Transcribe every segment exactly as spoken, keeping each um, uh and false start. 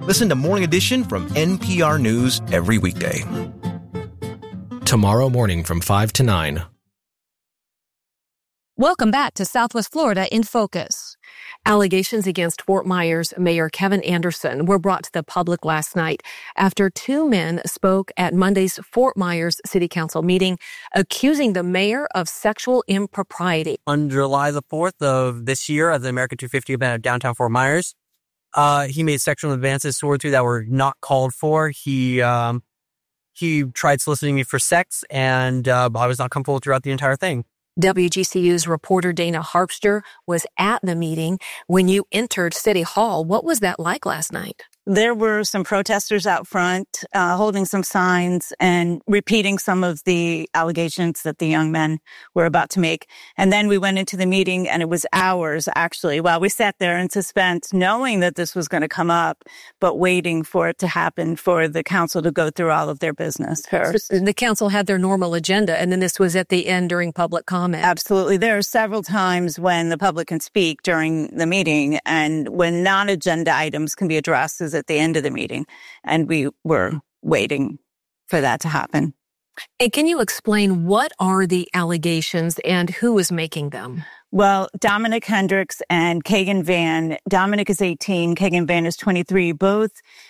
Listen to Morning Edition from N P R News every weekday. Tomorrow morning from five to nine. Welcome back to Southwest Florida in Focus. Allegations against Fort Myers Mayor Kevin Anderson were brought to the public last night after two men spoke at Monday's Fort Myers City Council meeting, accusing the mayor of sexual impropriety. On July the fourth of this year at the America two fifty event at downtown Fort Myers, uh, he made sexual advances toward two that were not called for. He um, he tried soliciting me for sex, and uh, I was not comfortable throughout the entire thing. W G C U's reporter Dana Harpster was at the meeting when you entered City Hall. What was that like last night? There were some protesters out front uh, holding some signs and repeating some of the allegations that the young men were about to make. And then we went into the meeting, and it was hours, actually, while we sat there in suspense, knowing that this was going to come up, but waiting for it to happen, for the council to go through all of their business first. So the council had their normal agenda, and then this was at the end during public comment. Absolutely. There are several times when the public can speak during the meeting, and when non-agenda items can be addressed is at the end of the meeting, and we were waiting for that to happen. And can you explain what are the allegations and who is making them? Well, Dominic Hendricks and Kagan Van, Dominic is eighteen, Kagan Van is twenty-three, both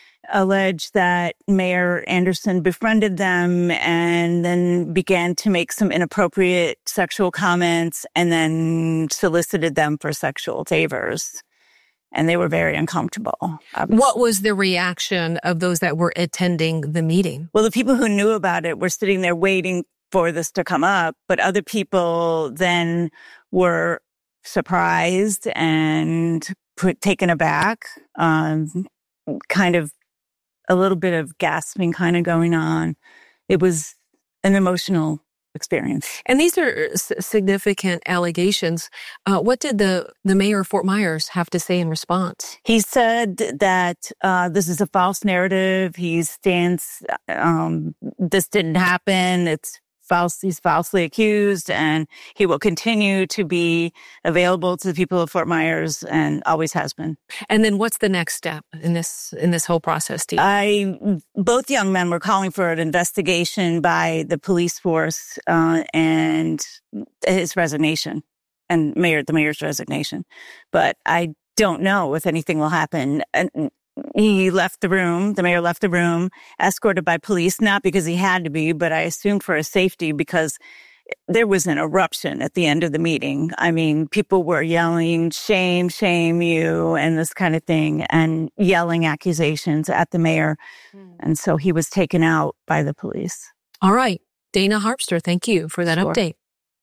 allege that Mayor Anderson befriended them and then began to make some inappropriate sexual comments and then solicited them for sexual favors. And they were very uncomfortable. What was the reaction of those that were attending the meeting? Well, the people who knew about it were sitting there waiting for this to come up, but other people then were surprised and put, taken aback, um, kind of a little bit of gasping kind of going on. It was an emotional experience. And these are s- significant allegations. Uh, what did the, the mayor of Fort Myers have to say in response? He said that uh, this is a false narrative. He stands, um, this didn't happen. It's false. He's falsely accused, and he will continue to be available to the people of Fort Myers and always has been. And then what's the next step in this in this whole process, Steve? I both young men were calling for an investigation by the police force uh, and his resignation, and mayor the mayor's resignation. But I don't know if anything will happen. And he left the room, the mayor left the room, escorted by police, not because he had to be, but I assume for his safety, because there was an eruption at the end of the meeting. I mean, people were yelling, shame, shame you, and this kind of thing, and yelling accusations at the mayor. Mm. And so he was taken out by the police. All right. Dana Harpster, thank you for that Sure. update.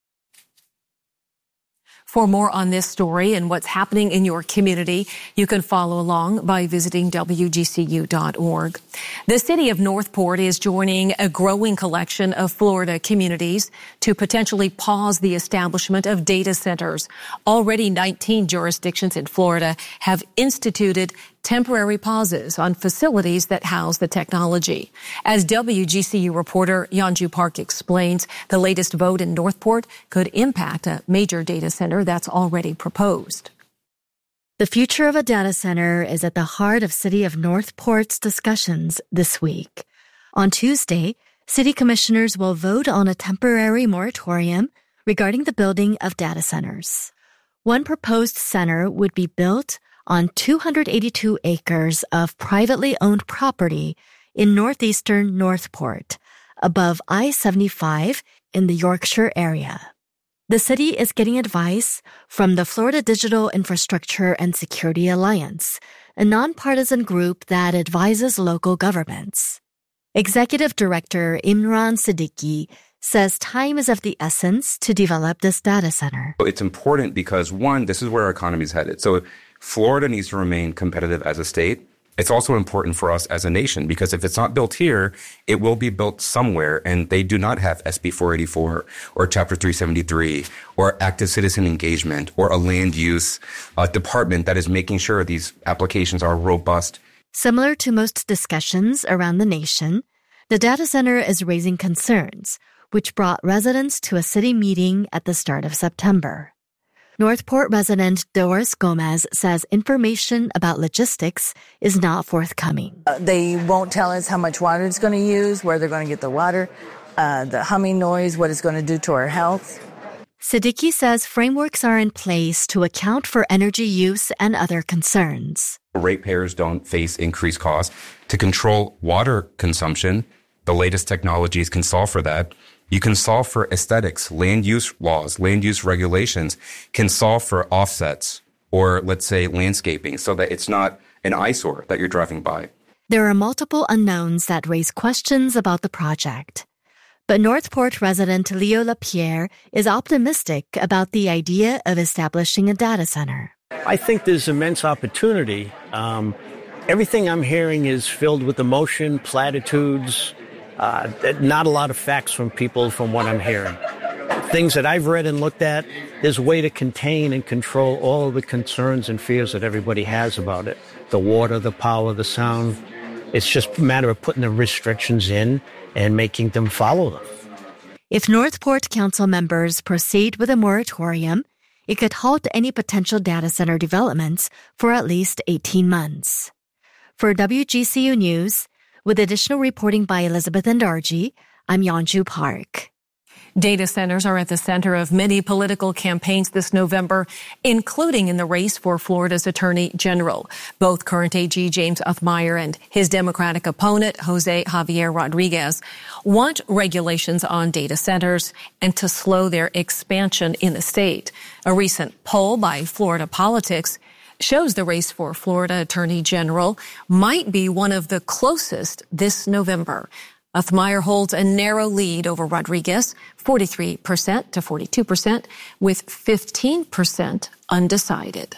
For more on this story and what's happening in your community, you can follow along by visiting W G C U dot org. The city of Northport is joining a growing collection of Florida communities to potentially pause the establishment of data centers. Already nineteen jurisdictions in Florida have instituted temporary pauses on facilities that house the technology. As W G C U reporter Yanju Park explains, the latest vote in Northport could impact a major data center that's already proposed. The future of a data center is at the heart of City of Northport's discussions this week. On Tuesday, city commissioners will vote on a temporary moratorium regarding the building of data centers. One proposed center would be built on two hundred eighty-two acres of privately owned property in northeastern Northport, above I seventy-five in the Yorkshire area. The city is getting advice from the Florida Digital Infrastructure and Security Alliance, a nonpartisan group that advises local governments. Executive Director Imran Siddiqui says time is of the essence to develop this data center. It's important because, one, this is where our economy is headed. So Florida needs to remain competitive as a state. It's also important for us as a nation because if it's not built here, it will be built somewhere. And they do not have S B four eighty-four or Chapter three seventy-three or active citizen engagement or a land use uh, department that is making sure these applications are robust. Similar to most discussions around the nation, the data center is raising concerns, which brought residents to a city meeting at the start of September. Northport resident Doris Gomez says information about logistics is not forthcoming. Uh, they won't tell us how much water it's going to use, where they're going to get the water, uh, the humming noise, what it's going to do to our health. Siddiqui says frameworks are in place to account for energy use and other concerns. Ratepayers don't face increased costs. To control water consumption, the latest technologies can solve for that. You can solve for aesthetics. Land use laws, land use regulations can solve for offsets or, let's say, landscaping so that it's not an eyesore that you're driving by. There are multiple unknowns that raise questions about the project. But Northport resident Leo Lapierre is optimistic about the idea of establishing a data center. I think there's immense opportunity. Um, everything I'm hearing is filled with emotion, platitudes, uh, not a lot of facts from people from what I'm hearing. Things that I've read and looked at, there's a way to contain and control all of the concerns and fears that everybody has about it. The water, the power, the sound. It's just a matter of putting the restrictions in and making them follow them. If Northport Council members proceed with a moratorium, it could halt any potential data center developments for at least eighteen months. For W G C U News, with additional reporting by Elizabeth Ndarji, I'm Yeonju Park. Data centers are at the center of many political campaigns this November, including in the race for Florida's Attorney General. Both current A G James Othmeyer and his Democratic opponent, Jose Javier Rodriguez, want regulations on data centers and to slow their expansion in the state. A recent poll by Florida Politics shows the race for Florida Attorney General might be one of the closest this November. Othmeyer holds a narrow lead over Rodriguez, forty-three percent to forty-two percent, with fifteen percent undecided.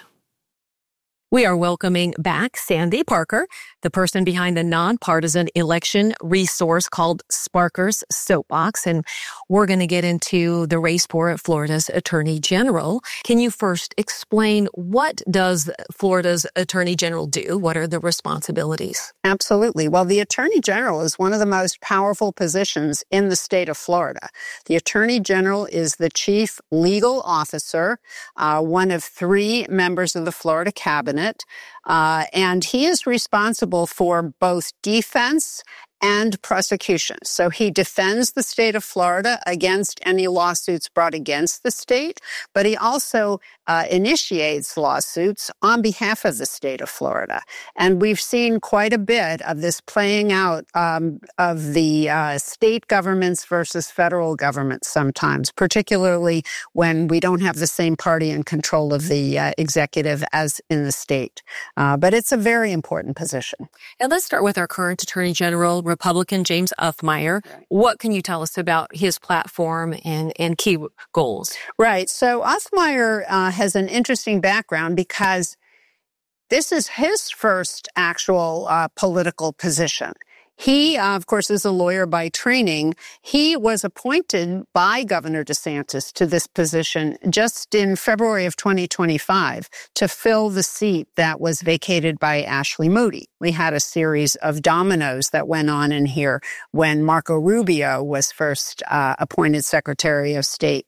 We are welcoming back Sandy Parker, the person behind the nonpartisan election resource called Sparker's Soapbox. And we're going to get into the race for Florida's Attorney General. Can you first explain what does Florida's Attorney General do? What are the responsibilities? Absolutely. Well, the Attorney General is one of the most powerful positions in the state of Florida. The Attorney General is the chief legal officer, uh, one of three members of the Florida cabinet. Uh, and he is responsible for both defense and prosecution. So he defends the state of Florida against any lawsuits brought against the state, but he also uh, initiates lawsuits on behalf of the state of Florida. And we've seen quite a bit of this playing out um, of the uh, state governments versus federal governments sometimes, particularly when we don't have the same party in control of the uh, executive as in the state. Uh, but it's a very important position. And let's start with our current Attorney General, Republican James Othmeyer. Right. What can you tell us about his platform and, and key goals? Right. So Othmeyer uh, has an interesting background because this is his first actual uh, political position. He, uh, of course, is a lawyer by training. He was appointed by Governor DeSantis to this position just in February of twenty twenty-five to fill the seat that was vacated by Ashley Moody. We had a series of dominoes that went on in here when Marco Rubio was first uh, appointed Secretary of State.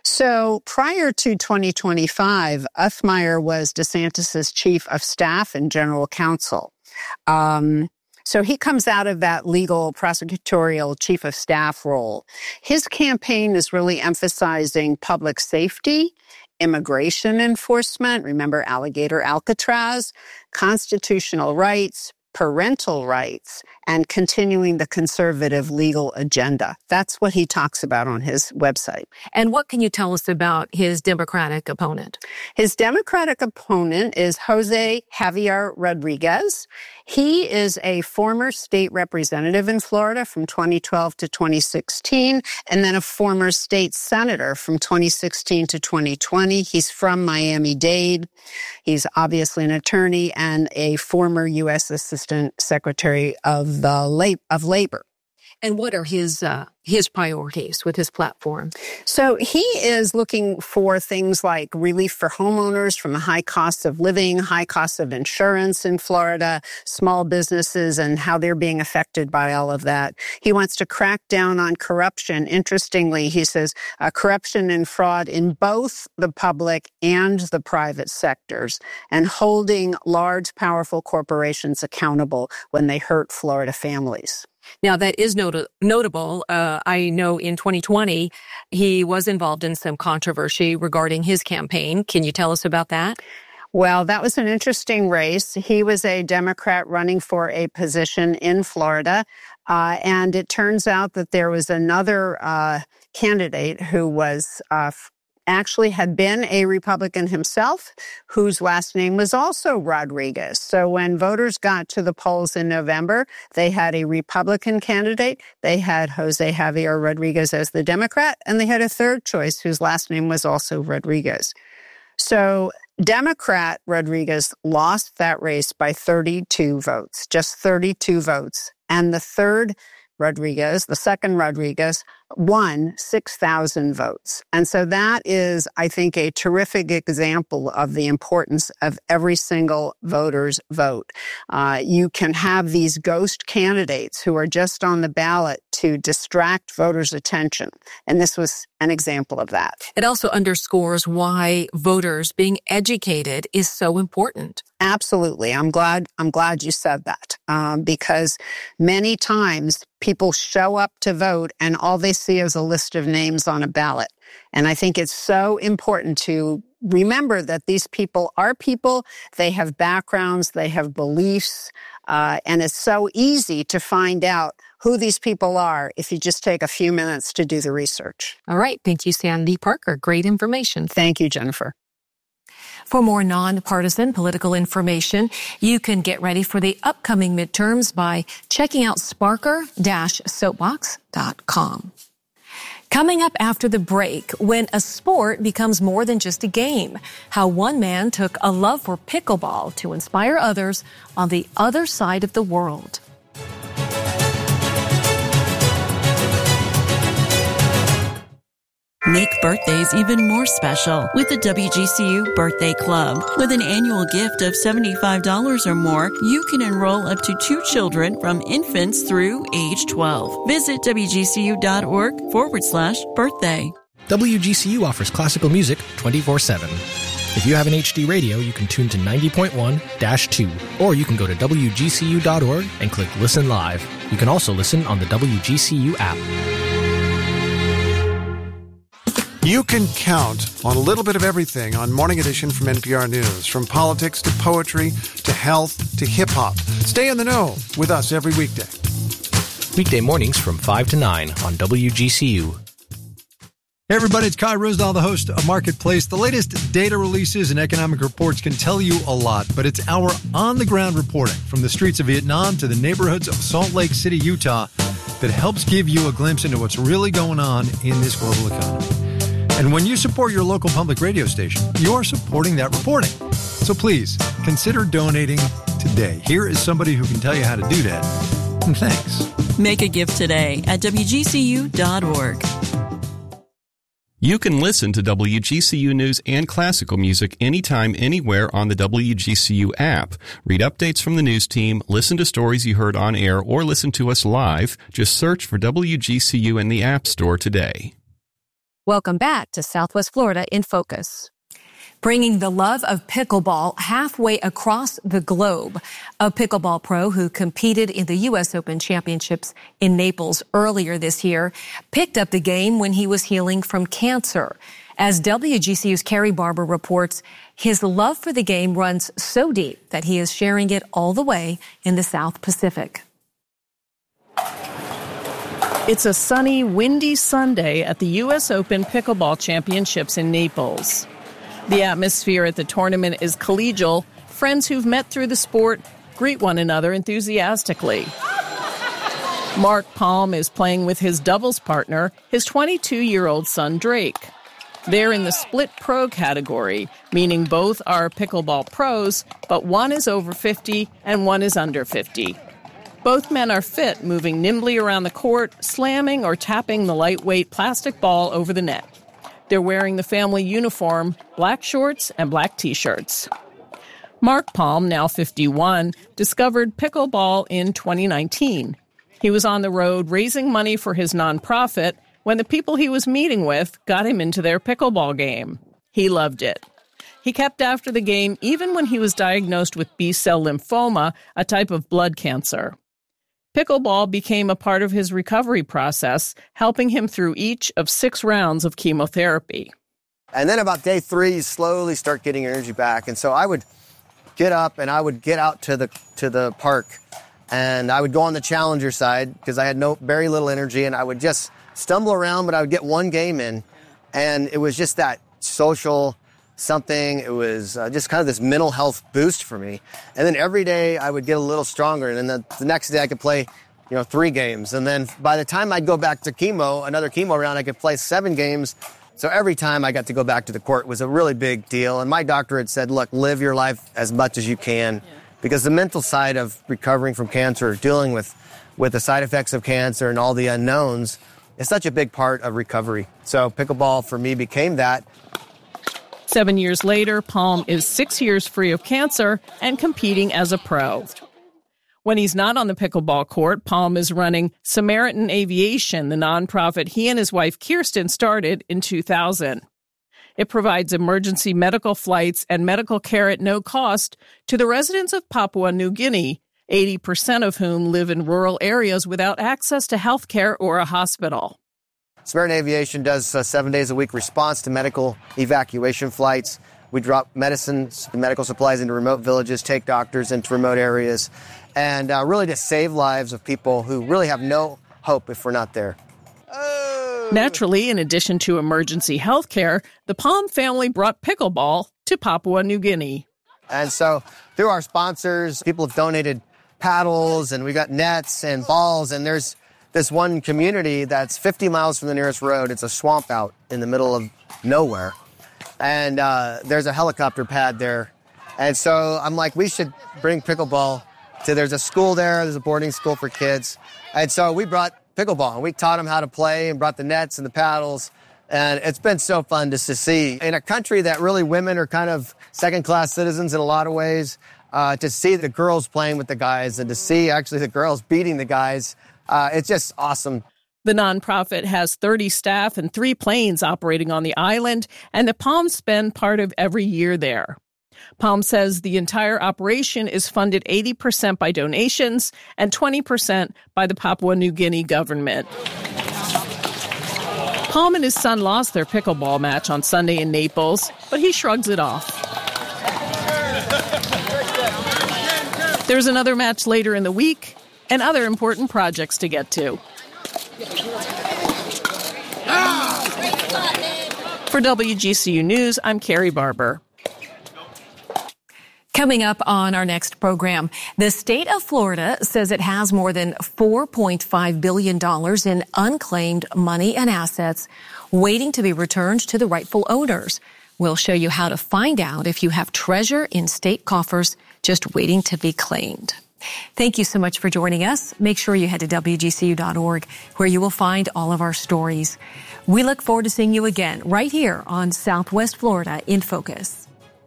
So prior to twenty twenty-five, Othmeyer was DeSantis's chief of staff and general counsel. Um, So he comes out of that legal prosecutorial chief of staff role. His campaign is really emphasizing public safety, immigration enforcement, remember Alligator Alcatraz, constitutional rights, parental rights, and continuing the conservative legal agenda. That's what he talks about on his website. And what can you tell us about his Democratic opponent? His Democratic opponent is Jose Javier Rodriguez. He is a former state representative in Florida from twenty twelve to twenty sixteen, and then a former state senator from twenty sixteen to twenty twenty. He's from Miami-Dade. He's obviously an attorney and a former U S Assistant Secretary of the La- of Labor. And what are his uh, his priorities with his platform? So he is looking for things like relief for homeowners from the high cost of living, high cost of insurance in Florida, small businesses and how they're being affected by all of that. He wants to crack down on corruption. Interestingly, he says uh, corruption and fraud in both the public and the private sectors, and holding large, powerful corporations accountable when they hurt Florida families. Now, that is not- notable. Uh, I know in twenty twenty, he was involved in some controversy regarding his campaign. Can you tell us about that? Well, that was an interesting race. He was a Democrat running for a position in Florida. Uh, and it turns out that there was another uh, candidate who was uh, actually had been a Republican himself, whose last name was also Rodriguez. So when voters got to the polls in November, they had a Republican candidate, they had Jose Javier Rodriguez as the Democrat, and they had a third choice whose last name was also Rodriguez. So Democrat Rodriguez lost that race by thirty-two votes, just thirty-two votes. And the third Rodriguez, the second Rodriguez, won six thousand votes. And so that is, I think, a terrific example of the importance of every single voter's vote. Uh, you can have these ghost candidates who are just on the ballot to distract voters' attention. And this was an example of that. It also underscores why voters being educated is so important. Absolutely. I'm glad, I'm glad you said that, um, because many times people show up to vote and all they see is a list of names on a ballot. And I think it's so important to remember that these people are people, they have backgrounds, they have beliefs, uh, and it's so easy to find out who these people are if you just take a few minutes to do the research. All right. Thank you, Sandy Parker. Great information. Thank you, Jennifer. For more nonpartisan political information, you can get ready for the upcoming midterms by checking out sparker dash soapbox dot com. Coming up after the break, when a sport becomes more than just a game, how one man took a love for pickleball to inspire others on the other side of the world. Make birthdays even more special with the W G C U Birthday Club. With an annual gift of seventy-five dollars or more, you can enroll up to two children from infants through age twelve. Visit WGCU.org forward slash birthday. W G C U offers classical music twenty-four seven. If you have an H D radio, you can tune to ninety point one dash two, or you can go to W G C U dot org and click Listen Live. You can also listen on the W G C U app. You can count on a little bit of everything on Morning Edition from N P R News, from politics to poetry to health to hip-hop. Stay in the know with us every weekday. Weekday mornings from five to nine on W G C U. Hey everybody, it's Kai Rosdahl, the host of Marketplace. The latest data releases and economic reports can tell you a lot, but it's our on-the-ground reporting from the streets of Vietnam to the neighborhoods of Salt Lake City, Utah, that helps give you a glimpse into what's really going on in this global economy. And when you support your local public radio station, you're supporting that reporting. So please, consider donating today. Here is somebody who can tell you how to do that. And thanks. Make a gift today at W G C U dot org. You can listen to W G C U News and classical music anytime, anywhere on the W G C U app. Read updates from the news team, listen to stories you heard on air, or listen to us live. Just search for W G C U in the App Store today. Welcome back to Southwest Florida in Focus. Bringing the love of pickleball halfway across the globe. A pickleball pro who competed in the U S Open Championships in Naples earlier this year picked up the game when he was healing from cancer. As W G C U's Carrie Barber reports, his love for the game runs so deep that he is sharing it all the way in the South Pacific. It's a sunny, windy Sunday at the U S Open Pickleball Championships in Naples. The atmosphere at the tournament is collegial. Friends who've met through the sport greet one another enthusiastically. Mark Palm is playing with his doubles partner, his twenty-two-year-old son Drake. They're in the split pro category, meaning both are pickleball pros, but one is over fifty and one is under fifty. Both men are fit, moving nimbly around the court, slamming or tapping the lightweight plastic ball over the net. They're wearing the family uniform, black shorts and black T-shirts. Mark Palm, now fifty-one, discovered pickleball in twenty nineteen. He was on the road raising money for his nonprofit when the people he was meeting with got him into their pickleball game. He loved it. He kept after the game even when he was diagnosed with B-cell lymphoma, a type of blood cancer. Pickleball became a part of his recovery process, helping him through each of six rounds of chemotherapy. And then about day three, you slowly start getting your energy back. And so I would get up and I would get out to the to the park, and I would go on the challenger side because I had no very little energy, and I would just stumble around, but I would get one game in, and it was just that social something. It was uh, just kind of this mental health boost for me. And then every day I would get a little stronger, and then the, the next day I could play, you know, three games. And then by the time I'd go back to chemo, another chemo round, I could play seven games. So every time I got to go back to the court was a really big deal. And my doctor had said, look, live your life as much as you can, yeah. because the mental side of recovering from cancer, dealing with, with the side effects of cancer and all the unknowns, is such a big part of recovery. So pickleball for me became that. Seven years later, Palm is six years free of cancer and competing as a pro. When he's not on the pickleball court, Palm is running Samaritan Aviation, the nonprofit he and his wife Kirsten started in two thousand. It provides emergency medical flights and medical care at no cost to the residents of Papua New Guinea, eighty percent of whom live in rural areas without access to health care or a hospital. Samaritan Aviation does uh, seven days a week response to medical evacuation flights. We drop medicines and medical supplies into remote villages, take doctors into remote areas, and uh, really just save lives of people who really have no hope if we're not there. Oh. Naturally, in addition to emergency health care, the Palm family brought pickleball to Papua New Guinea. And so through our sponsors, people have donated paddles, and we got nets and balls, and there's this one community that's fifty miles from the nearest road. It's a swamp out in the middle of nowhere. And uh, there's a helicopter pad there. And so I'm like, we should bring pickleball to, there's a school there, there's a boarding school for kids. And so we brought pickleball, and we taught them how to play and brought the nets and the paddles. And it's been so fun just to see. In a country that really women are kind of second-class citizens in a lot of ways, uh, to see the girls playing with the guys and to see actually the girls beating the guys, Uh, it's just awesome. The nonprofit has thirty staff and three planes operating on the island, and the Palms spend part of every year there. Palm says the entire operation is funded eighty percent by donations and twenty percent by the Papua New Guinea government. Palm and his son lost their pickleball match on Sunday in Naples, but he shrugs it off. There's another match later in the week, and other important projects to get to. For W G C U News, I'm Carrie Barber. Coming up on our next program, the state of Florida says it has more than four point five billion dollars in unclaimed money and assets waiting to be returned to the rightful owners. We'll show you how to find out if you have treasure in state coffers just waiting to be claimed. Thank you so much for joining us. Make sure you head to W G C U dot org, where you will find all of our stories. We look forward to seeing you again right here on Southwest Florida in Focus.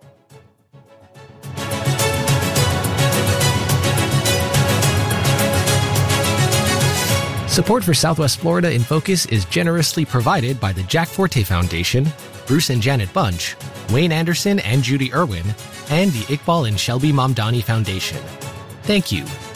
Support for Southwest Florida in Focus is generously provided by the Jack Forte Foundation, Bruce and Janet Bunch, Wayne Anderson and Judy Irwin, and the Iqbal and Shelby Mamdani Foundation. Thank you.